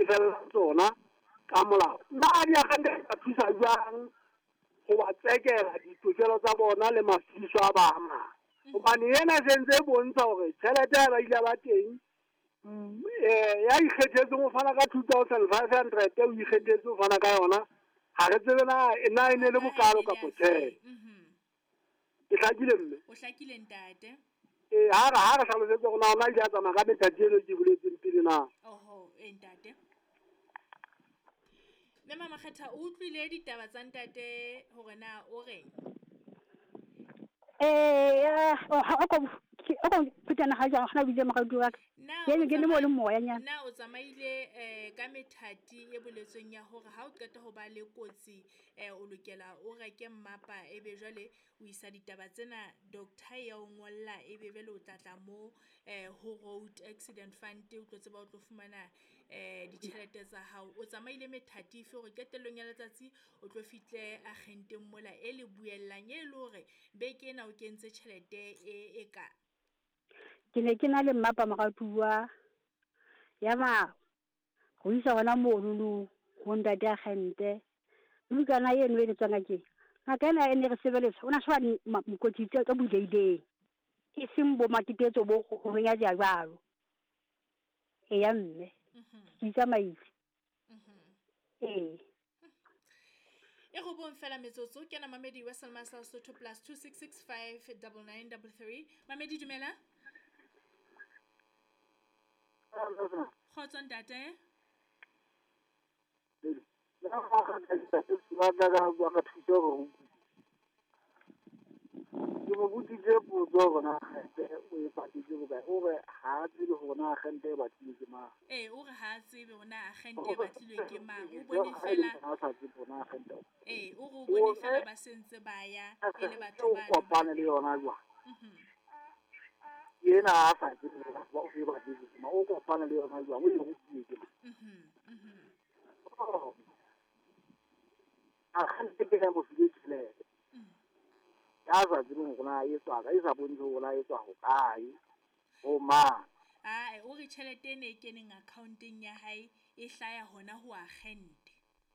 lefella tsona ka molao nna a diagente ka thusa jwang go ba tsekela ditokelo tsa bona le mafiso a bana hobane yena sentse bontsha hore tšhelete ya ba ile ba teng ya ikgethetse go fana ka 2500 o ikgethetse go fana ka yona ga re tsebe na e ne le bokalo ka potšhe ke hlakile mme o hlakile ntate ha re hlalosetse go na ona ile a tsamaya ka methati eno ke boletseng pele na oho ntate mme mama kgetha o utlwile ditaba tsa ntate hore na o reng putana ga jang gona bile magadu wa ka ke le mo le moya nya na o tsamaile ka methati e boletsweng ya hore ha o qeta ho ba le kotsi o lokela o reke mmapa ebe jwale o isa ditaba tsena doctor ya o ngolla ebe bele o tlatla mo ho road accident fund o tlo tseba o tlo fumana ditjhelete tsa hao o tsamaile methati fe hore qetellong ya letsatsi o tlo fihle agenteng mola e le buellang e le hore be ke na o kentse tjhelete e ka ke ne ke na le mmapa magatua ya ma go isa gona moolulu go ntate agente bukana eno e le tsana ke ngakana ene re sebeletsa ona swa mokoti tsa buleileng e seng bo makitetso bo go renya ja jalo e ya mme ke tsamaile e go bon fela metsotso ke na mamedi wa Salma Sotho plus 2665 9933 mamedi dumela khotso ntate ke mo botsitse potso gona o e patetse bokae o re ha a tsebe gona agente e batlile ke mang o re ha a tsebe gona agente e batlilwe ke mang o bone fela o re o bone fela ba sentse ba ya e le batho ba kopane le yona jwang yena a sa tsebe ba o e batlile ke mang o kopane le yona jwang o e rutsile ke mang agente ke ya mo file tšhelete ya sa tsebeng gona e tswa ka e sa bontshe gona e tswa go kae go mang o re tšhelete ene e keneng accounteng ya hae e hlaya hona ho agente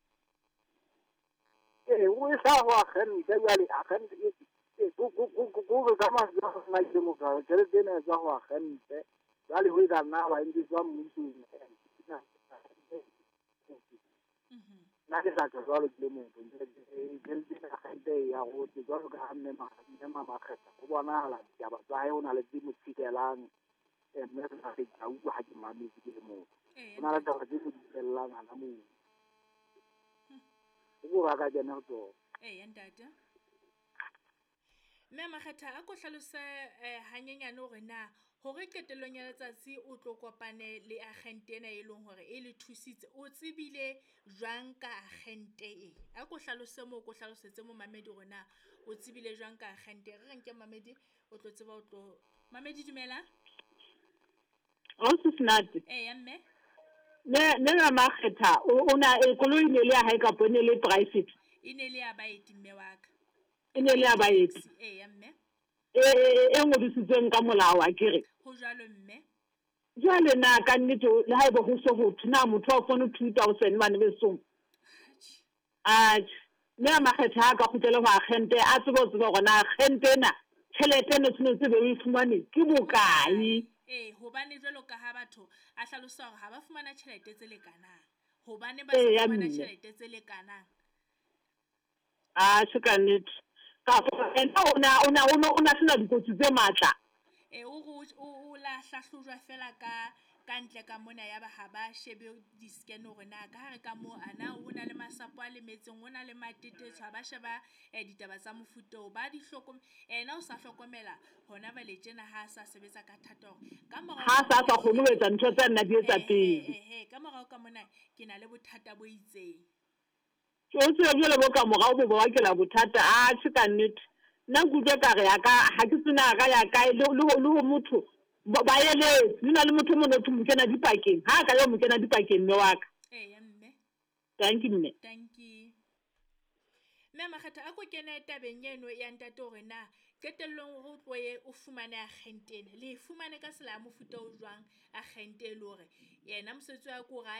o e hlaya ho agente jwale agente go re ka masena ile mokao tšhelete ene e tswa go agente jwale ho e ka nna ba entse tswa mmusong nna ke sa tswa jwalo ke le motho tšhelete agente ya gotse jwalo ka mme Makgetha go bonahala ditaba tsa hae o na le tse mo tshikelang mme re sa fetsa utlwa ha ke mametse ke le motho go na le taba tse mo ditlelang hana moo go go ba ka kene go tsona ntate mme Makgetha a ko hlalose hanyenyane hore na hore qetellong ya letsatsi o tlo kopane le agente ena e leng hore e le thusitse o tsebile jwang ka agente e a ko hlalose mo ko hlalosetse mo mamedi hore na o tsebile jwang ka agente re renke mamedi o tlo tseba o tlo mamedi dumela o sisnate ya mme ne Makgetha o na e koloi ne le ya hae ka pone le private ine le ya baeti mme wa ka ene le ya baeti ya mme e ngodisitsweng ka molao a kere ho jalo mme jwale na ka nnete le haebe ho so ho thuna motho a fone 2000 bane besong ne Makgetha ka khutlela ho agente a tsebo gona agente na tšhelete ne tshwanetse be e fumane ke bokae hobane jwalo ka ha batho a hlalosa hore ha ba fumana tšhelete tse lekanang hobane ba sa fumana tšhelete tse lekanang se ka nnete ka ona sena dikotsi tse matla o la hlahlojwa fela ka ntle ka mona ya ba ha ba shebe di-scan hore na ka hare ka moo ana ho na le masapo a lemetseng ho na le matetetso ha ba sheba ditaba tsa mofuta o ba di o sa hlokomela hona ba le tjena ha sa sebetsa ka thata hore ka morao ha sa kgone ho etsa ntho tsa nna di etsa pele ka morao ka mona ke na le bothata bo itseng o tsebe jwale bo ka morao bo wa ke la bothata se ka nnete nna nkutse ka re ya ka ha ke tsena ka ya ka le ho motho ba ele nna le motho mo no mo kena dipakeng ha ka yo mo kena dipakeng mme wa ka ya mme thank you mme mme Makgetha a ko kena tabeng eno ya ntate hore na qetellong ho tloye o fumane agente le fumane ka sela mofuta o jwang agente le hore yena mosetse wa ko